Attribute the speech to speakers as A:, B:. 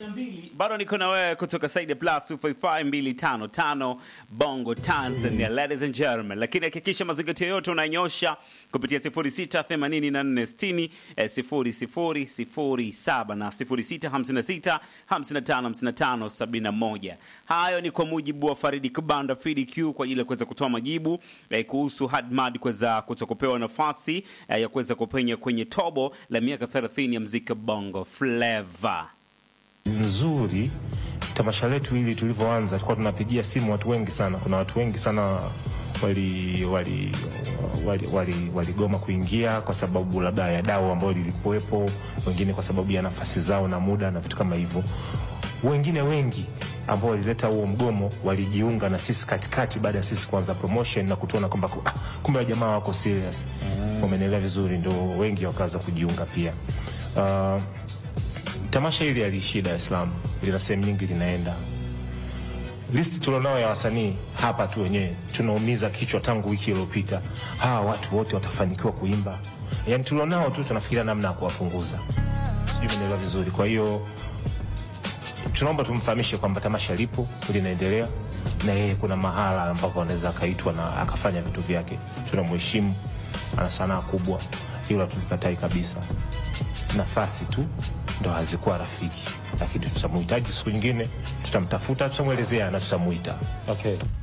A: Bado niko na wewe kutoka Side Plus 255 Bongo Tanzania, ladies and gentlemen. Lakini hakikisha mazingatio yote unanyosha kupitia 0684600007 na 0656555571. Hayo ni kwa mujibu wa Faridi Kubanda FDQ kwa ajili ya kuweza kutoa majibu kuhusu Hadmad kuweza kutokupewa nafasi ya kuweza kupenya kwenye tobo la miaka 30 ya muziki Bongo Flava.
B: Nzuri tamasha letu hili tulivyoanza tulikuwa tunapigia simu watu wengi sana. Kuna watu wengi sana waligoma kuingia kwa sababu labda ya dau ambao lilikuwepo, wengine kwa sababu ya nafasi zao na muda na vitu kama hivyo. Wengine wengi ambao walileta huo mgomo walijiunga na sisi katikati baada ya sisi kuanza promotion na kutuona kwamba kumbe jamaa wako serious. Wamenielewa vizuri, ndio wengi wakaanza kujiunga pia. Tamasha hili aliishi Dar es Salaam, lina sehemu nyingi linaenda. Listi tulionao ya wasanii hapa tu wenyewe tunaumiza kichwa tangu wiki iliyopita. Hawa watu wote watafanikiwa kuimba? Yaani tulionao tu tunafikiria namna ya kuwapunguza. Sijui mnaelewa vizuri. Kwa hiyo tunaomba tumfahamishe kwamba tamasha lipo, linaendelea, na yeye kuna mahala ambapo anaweza akaitwa na akafanya vitu vyake. Tunamheshimu, ana sanaa kubwa, hilo tulikatai kabisa. Nafasi tu ndo hazikuwa rafiki, lakini tutamhitaji siku nyingine, tutamtafuta, tutamuelezea na tutamuita.
C: Okay.